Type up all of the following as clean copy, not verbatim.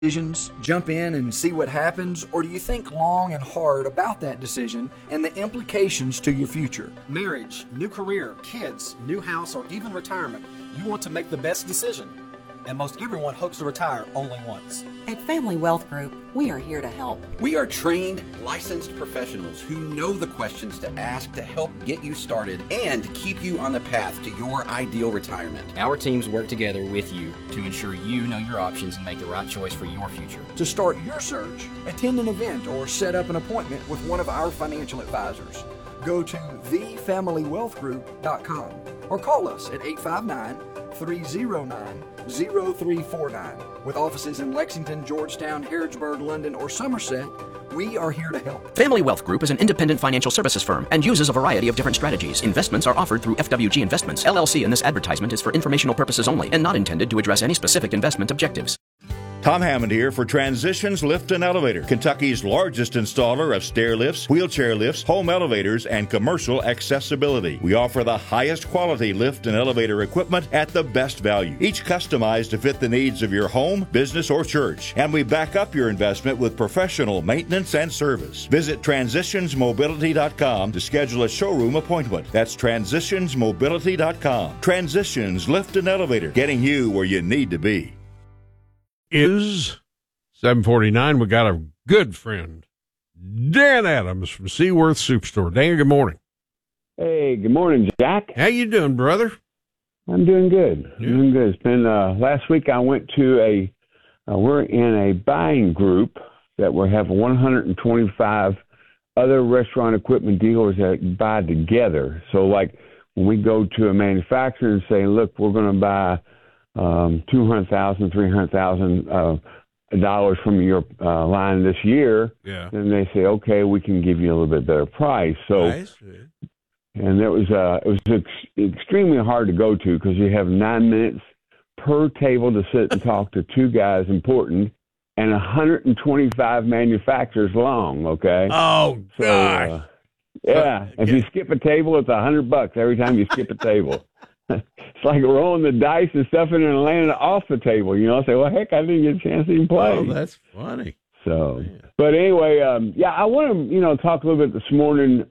decisions, jump in and see what happens, or do you think long and hard about that decision and the implications to your future? Marriage, new career, kids, new house, or even retirement. You want to make the best decision. And most everyone hopes to retire only once. At Family Wealth Group, we are here to help. We are trained, licensed professionals who know the questions to ask to help get you started and keep you on the path to your ideal retirement. Our teams work together with you to ensure you know your options and make the right choice for your future. To start your search, attend an event or set up an appointment with one of our financial advisors. Go to thefamilywealthgroup.com or call us at 859-309-0349. With offices in Lexington, Georgetown, Harrodsburg, London, or Somerset, we are here to help. Family Wealth Group is an independent financial services firm and uses a variety of different strategies. Investments are offered through FWG Investments, LLC, and this advertisement is for informational purposes only and not intended to address any specific investment objectives. Tom Hammond here for Transitions Lift and Elevator, Kentucky's largest installer of stair lifts, wheelchair lifts, home elevators, and commercial accessibility. We offer the highest quality lift and elevator equipment at the best value, each customized to fit the needs of your home, business, or church. And we back up your investment with professional maintenance and service. Visit transitionsmobility.com to schedule a showroom appointment. That's transitionsmobility.com. Transitions Lift and Elevator, getting you where you need to be. Is 7:49. We got a good friend, Dan Adams from Seaworth Superstore. Dan, good morning. Hey, good morning, Jack. How you doing, brother? I'm doing good. Yeah. I'm doing good. It's been last week. I went to we're in a buying group that we have 125 other restaurant equipment dealers that buy together. So, like when we go to a manufacturer and say, "Look, we're going to buy $200,000, $300,000 dollars from your line this year," yeah. Then they say, "Okay, we can give you a little bit better price." So, nice. And it was extremely hard to go to because you have 9 minutes per table to sit and talk to two guys important, and 125 manufacturers long. Okay. Oh, gosh. Yeah. If you skip a table, it's $100 every time you skip a table. It's like rolling the dice and stuff in and landing off the table. You know, say, well, heck, I didn't get a chance to even play. Oh, that's funny. So, man. But anyway, I want to, talk a little bit this morning.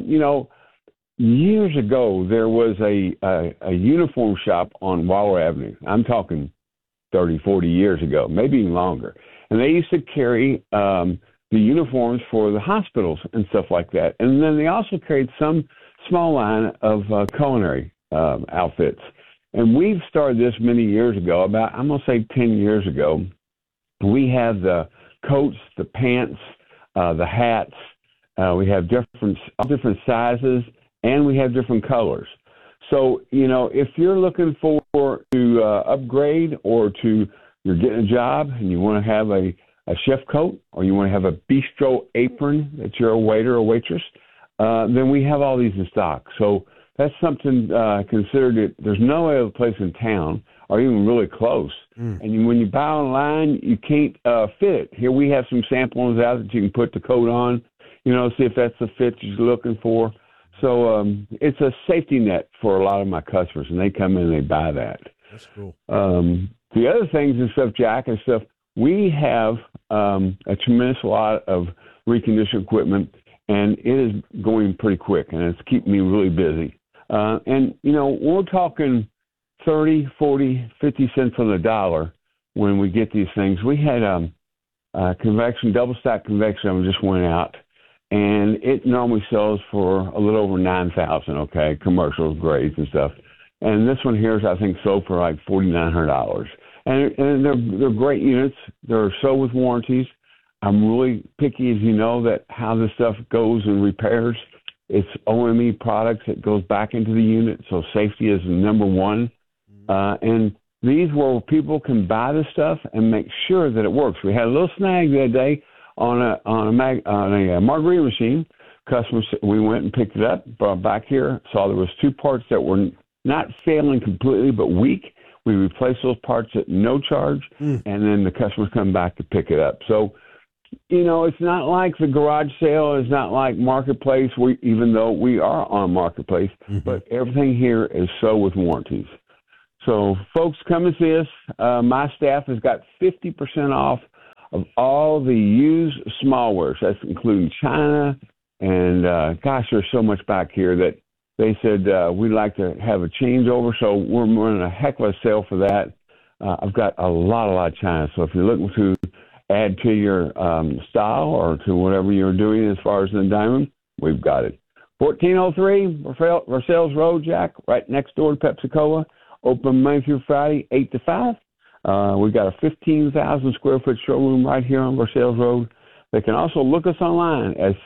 Years ago, there was a uniform shop on Waller Avenue. I'm talking 30, 40 years ago, maybe even longer. And they used to carry the uniforms for the hospitals and stuff like that. And then they also carried some small line of culinary outfits. And we've started this many years ago, about, I'm going to say 10 years ago. We have the coats, the pants, the hats. We have different sizes, and we have different colors. So, if you're looking to upgrade or you're getting a job and you want to have a chef coat or you want to have a bistro apron that you're a waiter or waitress, then we have all these in stock. So that's something considered. There's no other place in town or even really close. And when you buy online, you can't fit it. Here we have some samples out that you can put the coat on, see if that's the fit you're looking for. So it's a safety net for a lot of my customers, and they come in and they buy that. That's cool. The other things and stuff, Jack, and stuff, we have a tremendous lot of reconditioning equipment, and it is going pretty quick, and it's keeping me really busy. We're talking 30, 40, 50 cents on the dollar when we get these things. We had convection, double stack convection just went out, and it normally sells for a little over $9,000, okay, commercial grades and stuff. And this one here is, I think, sold for like $4,900. And they're great units. They're sold with warranties. I'm really picky, as you know, that how this stuff goes and repairs. It's OME products that goes back into the unit, so safety is number one. And these where people can buy this stuff and make sure that it works. We had a little snag the other day on a margarita machine. Customers, we went and picked it up, brought it back here, saw there was two parts that were not failing completely but weak. We replaced those parts at no charge, and then the customers come back to pick it up. So, it's not like the garage sale. It's not like Marketplace, even though we are on Marketplace, but everything here is so with warranties. So, folks, come and see us. My staff has got 50% off of all the used smallwares. That's including China. And, gosh, there's so much back here that they said we'd like to have a changeover. So we're running a heck of a sale for that. I've got a lot of China. So if you're looking to add to your style or to whatever you're doing as far as the diamond, we've got it. 1403 Versailles Road, Jack, right next door to Pepsi-Cola. Open Monday through Friday, 8 to 5. We've got a 15,000 square foot showroom right here on Versailles Road. They can also look us online at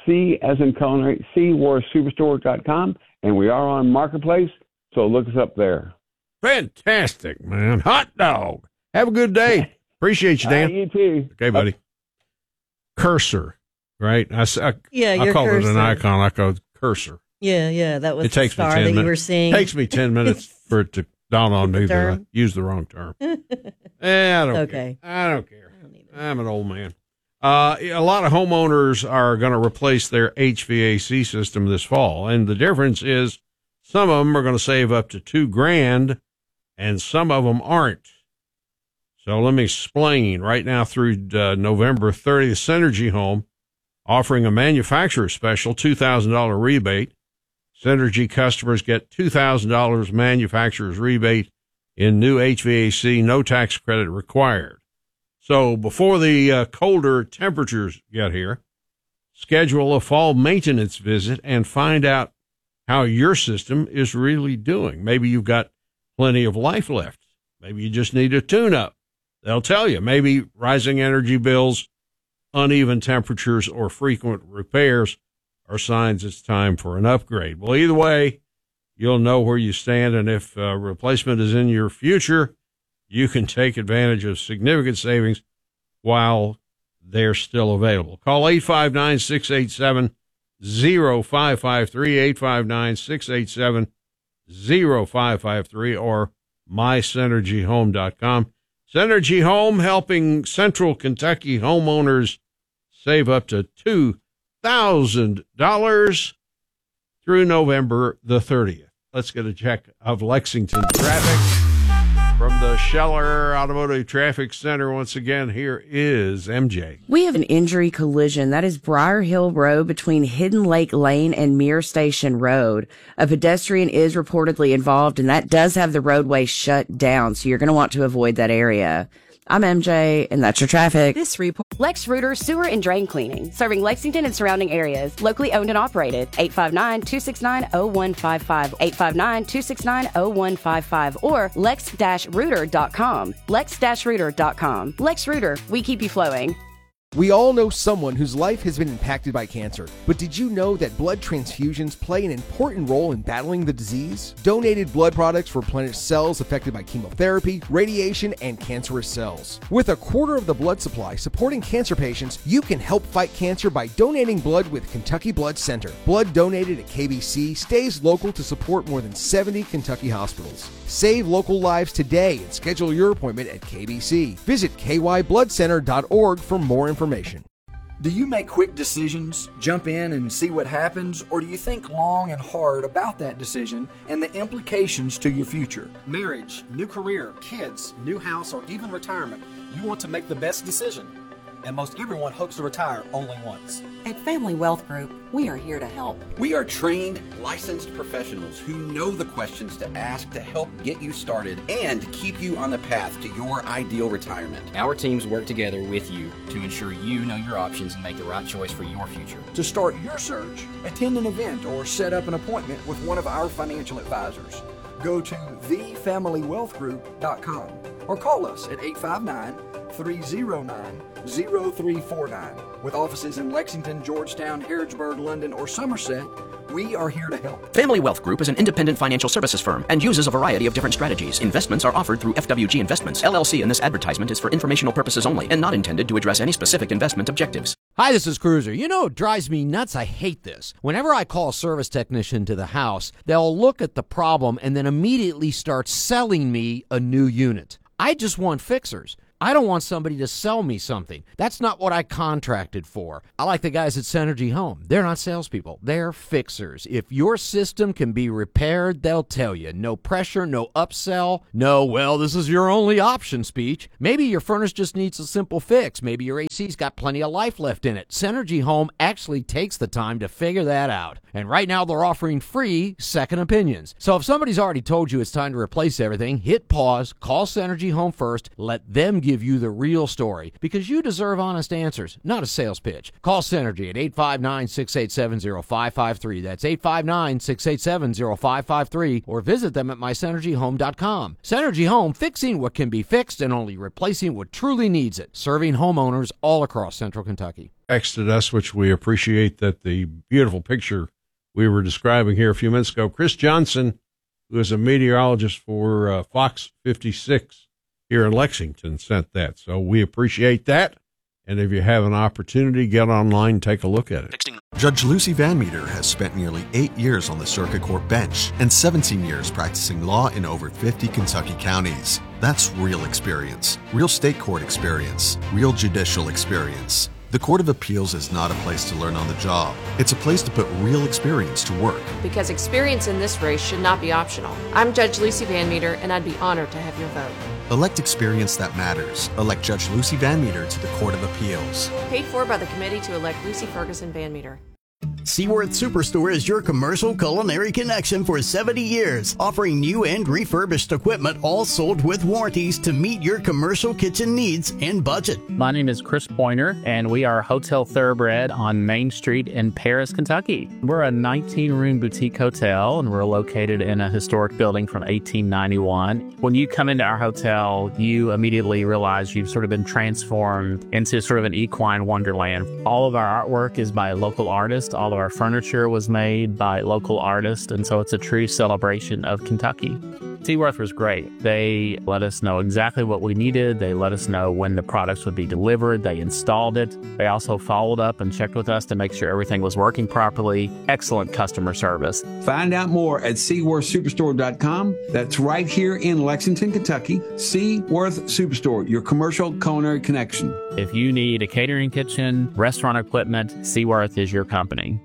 cwarsuperstore.com, and we are on Marketplace, so look us up there. Fantastic, man. Hot dog. Have a good day. Appreciate you, Dan. You too. Okay, buddy. Cursor, right? I call cursor. it an icon. I call it cursor. Yeah, that was it takes the star me 10 that minutes. you were seeing. It takes me 10 minutes for it to dawn on me that I used the wrong term. I don't care. I don't care. I'm an old man. A lot of homeowners are going to replace their HVAC system this fall, and the difference is some of them are going to save up to $2,000, and some of them aren't. So let me explain. Right now through November 30th, Synergy Home offering a manufacturer special $2,000 rebate. Synergy customers get $2,000 manufacturer's rebate in new HVAC, no tax credit required. So before the colder temperatures get here, schedule a fall maintenance visit and find out how your system is really doing. Maybe you've got plenty of life left. Maybe you just need a tune-up. They'll tell you. Maybe rising energy bills, uneven temperatures, or frequent repairs are signs it's time for an upgrade. Well, either way, you'll know where you stand, and if replacement is in your future, you can take advantage of significant savings while they're still available. Call 859-687-0553, 859-687-0553, or mysynergyhome.com. Synergy Home, helping Central Kentucky homeowners save up to $2,000 through November the 30th. Let's get a check of Lexington traffic from the Scheller Automotive Traffic Center. Once again, here is MJ. We have an injury collision. That is Briar Hill Road between Hidden Lake Lane and Muir Station Road. A pedestrian is reportedly involved, and that does have the roadway shut down, so you're going to want to avoid that area. I'm MJ, and that's your traffic. This report. Lex Reuter Sewer and Drain Cleaning, serving Lexington and surrounding areas. Locally owned and operated. 859-269-0155. 859-269-0155. Or lex-reuter.com. lex-reuter.com. Lex Reuter, we keep you flowing. We all know someone whose life has been impacted by cancer, but did you know that blood transfusions play an important role in battling the disease? Donated blood products replenish cells affected by chemotherapy, radiation, and cancerous cells. With a quarter of the blood supply supporting cancer patients, you can help fight cancer by donating blood with Kentucky Blood Center. Blood donated at KBC stays local to support more than 70 Kentucky hospitals. Save local lives today and schedule your appointment at KBC. Visit kybloodcenter.org for more information. Do you make quick decisions, jump in and see what happens, or do you think long and hard about that decision and the implications to your future? Marriage, new career, kids, new house, or even retirement, you want to make the best decision. And most everyone hopes to retire only once. At Family Wealth Group, we are here to help. We are trained, licensed professionals who know the questions to ask to help get you started and keep you on the path to your ideal retirement. Our teams work together with you to ensure you know your options and make the right choice for your future. To start your search, attend an event or set up an appointment with one of our financial advisors. Go to thefamilywealthgroup.com or call us at 859-309-0349. With offices in Lexington, Georgetown, Harrodsburg, London, or Somerset, we are here to help. Family Wealth Group is an independent financial services firm and uses a variety of different strategies. Investments are offered through FWG Investments, LLC, and this advertisement is for informational purposes only and not intended to address any specific investment objectives. Hi, this is Cruiser. You know, it drives me nuts. I hate this. Whenever I call a service technician to the house, they'll look at the problem and then immediately start selling me a new unit. I just want fixers. I don't want somebody to sell me something. That's not what I contracted for. I like the guys at Synergy Home. They're not salespeople. They're fixers. If your system can be repaired, they'll tell you. No pressure, no upsell, no, well, this is your only option speech. Maybe your furnace just needs a simple fix. Maybe your AC's got plenty of life left in it. Synergy Home actually takes the time to figure that out. And right now they're offering free second opinions. So if somebody's already told you it's time to replace everything, hit pause, call Synergy Home first, let them give you the real story, because you deserve honest answers, not a sales pitch. Call Synergy at 859-687-0553. That's 859-687-0553, or visit them at mysynergyhome.com. Synergy Home, fixing what can be fixed and only replacing what truly needs it. Serving homeowners all across Central Kentucky. Texted us, which we appreciate, that the beautiful picture we were describing here a few minutes ago. Chris Johnson, who is a meteorologist for Fox 56 here in Lexington, sent that. So we appreciate that. And if you have an opportunity, get online, take a look at it. Judge Lucy Van Meter has spent nearly 8 years on the Circuit Court bench and 17 years practicing law in over 50 Kentucky counties. That's real experience, real state court experience, real judicial experience. The Court of Appeals is not a place to learn on the job. It's a place to put real experience to work. Because experience in this race should not be optional. I'm Judge Lucy Van Meter, and I'd be honored to have your vote. Elect experience that matters. Elect Judge Lucy Van Meter to the Court of Appeals. Paid for by the committee to elect Lucy Ferguson Van Meter. Seaworth Superstore is your commercial culinary connection for 70 years, offering new and refurbished equipment, all sold with warranties to meet your commercial kitchen needs and budget. My name is Chris Pointer, and we are Hotel Thoroughbred on Main Street in Paris, Kentucky. We're a 19-room boutique hotel, and we're located in a historic building from 1891. When you come into our hotel, you immediately realize you've sort of been transformed into sort of an equine wonderland. All of our artwork is by local artists. All of our furniture was made by local artists, and so it's a true celebration of Kentucky. Seaworth was great. They let us know exactly what we needed. They let us know when the products would be delivered. They installed it. They also followed up and checked with us to make sure everything was working properly. Excellent customer service. Find out more at SeaworthSuperstore.com. That's right here in Lexington, Kentucky. Seaworth Superstore, your commercial culinary connection. If you need a catering kitchen, restaurant equipment, Seaworth is your company.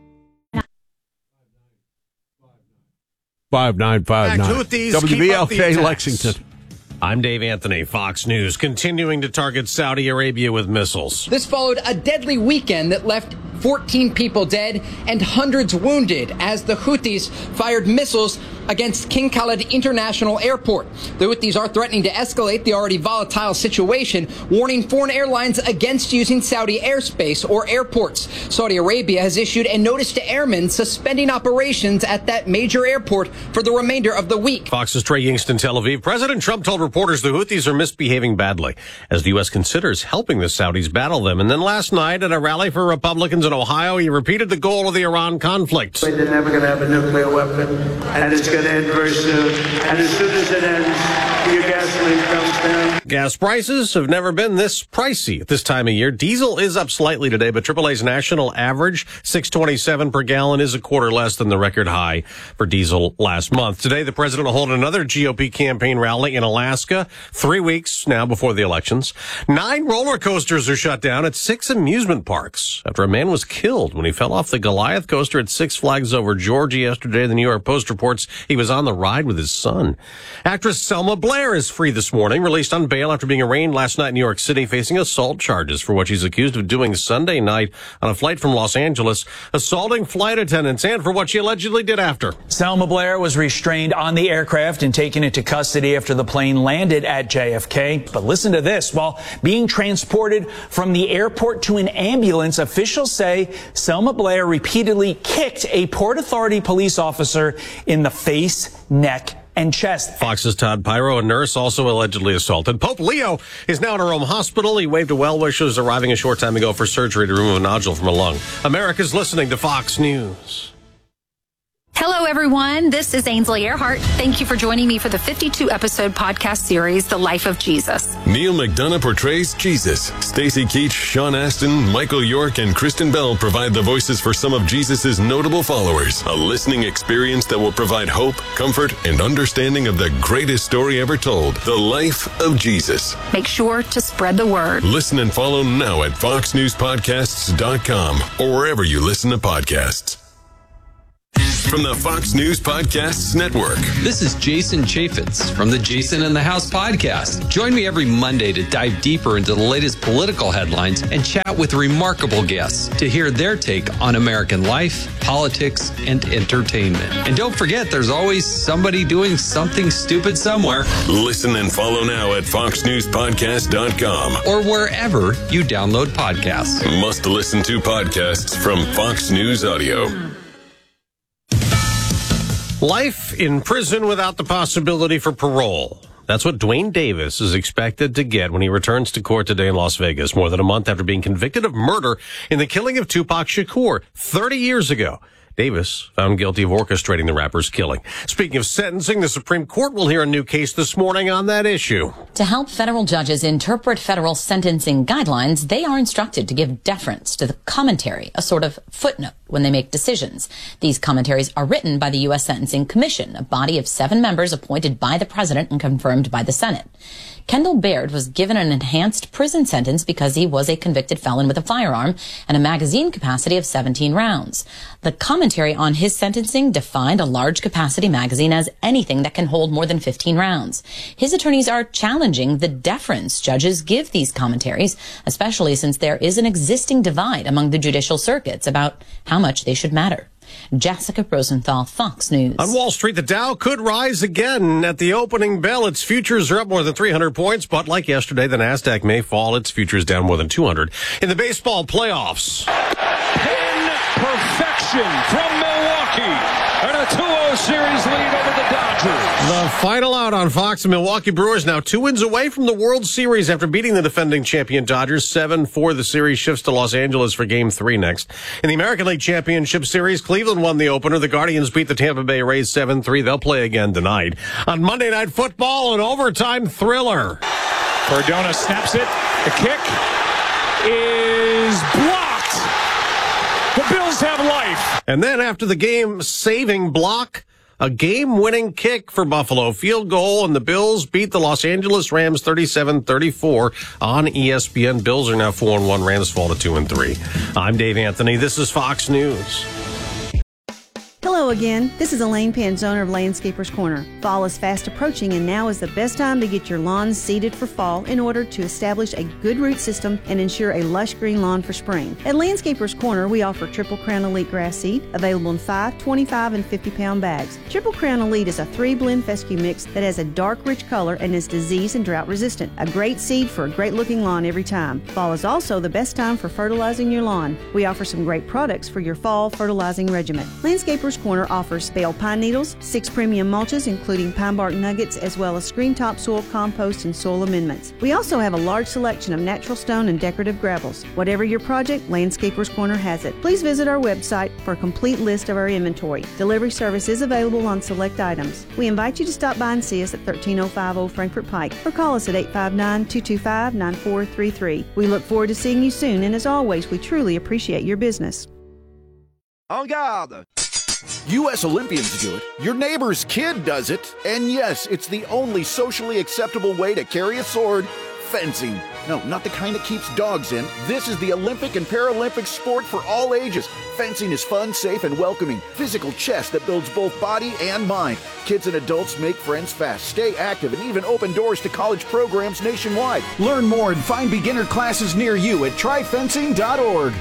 5959 WBLK Lexington. I'm Dave Anthony, Fox News, continuing to target Saudi Arabia with missiles. This followed a deadly weekend that left 14 people dead and hundreds wounded as the Houthis fired missiles against King Khalid International Airport. The Houthis are threatening to escalate the already volatile situation, warning foreign airlines against using Saudi airspace or airports. Saudi Arabia has issued a notice to airmen suspending operations at that major airport for the remainder of the week. Fox's Trey Yingst in Tel Aviv. President Trump told reporters the Houthis are misbehaving badly as the U.S. considers helping the Saudis battle them. And then last night at a rally for Republicans in Ohio, he repeated the goal of the Iran conflict. They're never going to have a nuclear weapon, and it's going to end very soon. And as soon as it ends, your gasoline comes down. Gas prices have never been this pricey at this time of year. Diesel is up slightly today, but AAA's national average, $6.27 per gallon, is a quarter less than the record high for diesel last month. Today, the president will hold another GOP campaign rally in Alaska, 3 weeks now before the elections. 9 roller coasters are shut down at 6 amusement parks after a man was killed when he fell off the Goliath coaster at Six Flags Over Georgia yesterday. The New York Post reports he was on the ride with his son. Actress Selma Blair is free this morning, released on bail after being arraigned last night in New York City, facing assault charges for what she's accused of doing Sunday night on a flight from Los Angeles, assaulting flight attendants, and for what she allegedly did after. Selma Blair was restrained on the aircraft and taken into custody after the plane landed at JFK. But listen to this. While being transported from the airport to an ambulance, officials say Selma Blair repeatedly kicked a Port Authority police officer in the face, neck, and chest. Fox's Todd Pyro, a nurse, also allegedly assaulted. Pope Leo is now in a Rome hospital. He waved to well-wishers arriving a short time ago for surgery to remove a nodule from a lung. America's listening to Fox News. Hello, everyone. This is Ainsley Earhart. Thank you for joining me for the 52-episode podcast series, The Life of Jesus. Neil McDonough portrays Jesus. Stacey Keach, Sean Astin, Michael York, and Kristen Bell provide the voices for some of Jesus' notable followers. A listening experience that will provide hope, comfort, and understanding of the greatest story ever told, The Life of Jesus. Make sure to spread the word. Listen and follow now at foxnewspodcasts.com or wherever you listen to podcasts. From the Fox News Podcasts Network. This is Jason Chaffetz from the Jason in the House podcast. Join me every Monday to dive deeper into the latest political headlines and chat with remarkable guests to hear their take on American life, politics, and entertainment. And don't forget, there's always somebody doing something stupid somewhere. Listen and follow now at foxnewspodcast.com or wherever you download podcasts. Must listen to podcasts from Fox News Audio. Life in prison without the possibility for parole. That's what Dwayne Davis is expected to get when he returns to court today in Las Vegas, more than a month after being convicted of murder in the killing of Tupac Shakur 30 years ago. Davis found guilty of orchestrating the rapper's killing. Speaking of sentencing, the Supreme Court will hear a new case this morning on that issue. To help federal judges interpret federal sentencing guidelines, they are instructed to give deference to the commentary, a sort of footnote, when they make decisions. These commentaries are written by the U.S. Sentencing Commission, a body of 7 members appointed by the president and confirmed by the Senate. Kendall Baird was given an enhanced prison sentence because he was a convicted felon with a firearm and a magazine capacity of 17 rounds. The commentary on his sentencing defined a large capacity magazine as anything that can hold more than 15 rounds. His attorneys are challenging the deference judges give these commentaries, especially since there is an existing divide among the judicial circuits about how much they should matter. Jessica Rosenthal, Fox News. On Wall Street, the Dow could rise again at the opening bell. Its futures are up more than 300 points, but like yesterday, the Nasdaq may fall. Its futures down more than 200. In the baseball playoffs, pin perfection from Milwaukee and a 2-0 series lead over the Dodgers. The final out on Fox. The Milwaukee Brewers now 2 wins away from the World Series after beating the defending champion Dodgers 7-4. The series shifts to Los Angeles for Game 3 next. In the American League Championship Series, Cleveland won the opener. The Guardians beat the Tampa Bay Rays 7-3. They'll play again tonight. On Monday Night Football, an overtime thriller. Cardona snaps it. The kick is blocked. The Bills have life. And then after the game-saving block, a game-winning kick for Buffalo. Field goal, and the Bills beat the Los Angeles Rams 37-34 on ESPN. Bills are now 4-1. Rams fall to 2-3. I'm Dave Anthony. This is Fox News. Hello again. This is Elaine Pence, owner of Landscapers Corner. Fall is fast approaching, and now is the best time to get your lawns seeded for fall in order to establish a good root system and ensure a lush green lawn for spring. At Landscapers Corner, we offer Triple Crown Elite grass seed, available in 5, 25, and 50-pound bags. Triple Crown Elite is a 3-blend fescue mix that has a dark, rich color and is disease and drought resistant. A great seed for a great-looking lawn every time. Fall is also the best time for fertilizing your lawn. We offer some great products for your fall fertilizing regimen. Landscapers Corner offers bale pine needles, 6 premium mulches including pine bark nuggets, as well as screen top soil compost and soil amendments. We also have a large selection of natural stone and decorative gravels. Whatever your project, Landscapers Corner has it. Please visit our website for a complete list of our inventory. Delivery service is available on select items. We invite you to stop by and see us at 1305 Old Frankfort Pike or call us at 859-225-9433. We look forward to seeing you soon, and as always, we truly appreciate your business. En garde! U.S. Olympians do it, your neighbor's kid does it, and yes, it's the only socially acceptable way to carry a sword, fencing. No, not the kind that keeps dogs in. This is the Olympic and Paralympic sport for all ages. Fencing is fun, safe, and welcoming. Physical chess that builds both body and mind. Kids and adults make friends fast, stay active, and even open doors to college programs nationwide. Learn more and find beginner classes near you at tryfencing.org.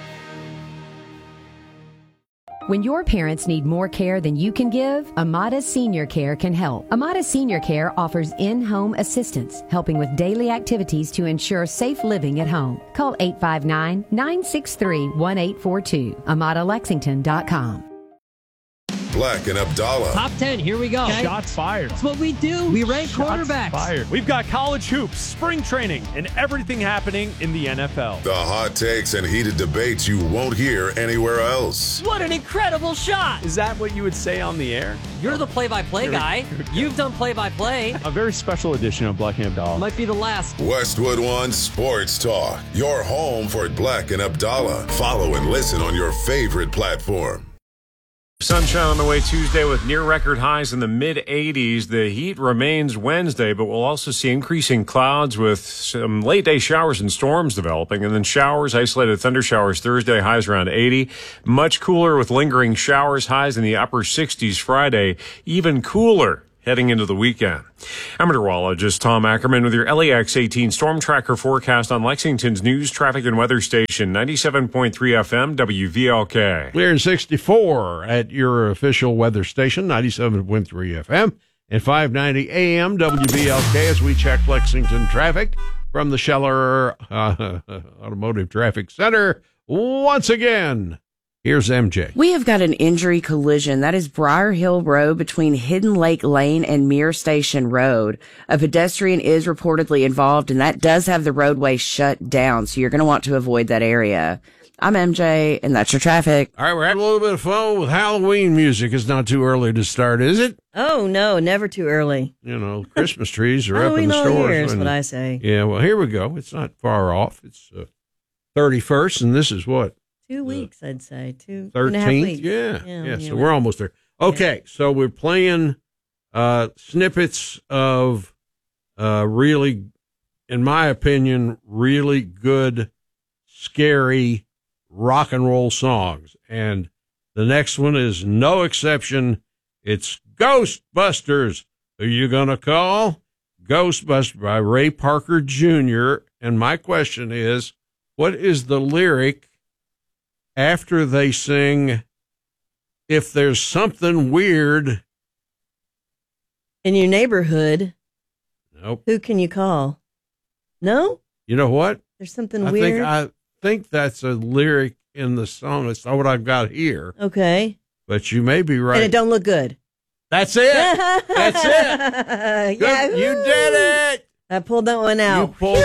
When your parents need more care than you can give, Amada Senior Care can help. Amada Senior Care offers in-home assistance, helping with daily activities to ensure safe living at home. Call 859-963-1842. AmadaLexington.com. Black and Abdallah. Top 10, here we go. Okay. Shots fired. That's what we do. We rank quarterbacks. Fired. We've got college hoops, spring training, and everything happening in the NFL. The hot takes and heated debates you won't hear anywhere else. What an incredible shot. Is that what you would say on the air? You're the play-by-play guy. You've done play-by-play. A very special edition of Black and Abdallah. Might be the last. Westwood One Sports Talk. Your home for Black and Abdallah. Follow and listen on your favorite platform. Sunshine on the way Tuesday with near record highs in the mid-80s. The heat remains Wednesday, but we'll also see increasing clouds with some late day showers and storms developing, and then showers, isolated thunder showers Thursday, highs around 80. Much cooler with lingering showers, highs in the upper 60s Friday, even cooler heading into the weekend. I'm meteorologist Tom Ackerman with your LEX 18 Storm Tracker forecast on Lexington's news, traffic, and weather station, 97.3 FM, WVLK. Clear and 64 at your official weather station, 97.3 FM, and 590 AM, WVLK, as we check Lexington traffic from the Scheller Automotive Traffic Center. Once again, here's MJ. We have got an injury collision. That is Briar Hill Road between Hidden Lake Lane and Muir Station Road. A pedestrian is reportedly involved, and that does have the roadway shut down, so you're going to want to avoid that area. I'm MJ, and that's your traffic. All right, we're having a little bit of fun with Halloween music. It's not too early to start, is it? Oh, no, never too early. You know, Christmas trees are up in the stores. Here's what I say. Yeah, well, here we go. It's not far off. It's 31st, and this is what? 2 weeks, I'd say. 2 13th? and a half weeks. Yeah. So we're almost there. Okay, so we're playing snippets of really, in my opinion, really good, scary rock and roll songs. And the next one is no exception. It's Ghostbusters. Who you gonna call? Ghostbusters by Ray Parker Jr. And my question is, what is the lyric after they sing, if there's something weird in your neighborhood? Nope. Who can you call? No? You know what? There's something weird. I think that's a lyric in the song. It's not what I've got here. Okay. But you may be right. And it don't look good. That's it. That's it. Yeah, you did it. I pulled that one out. You pulled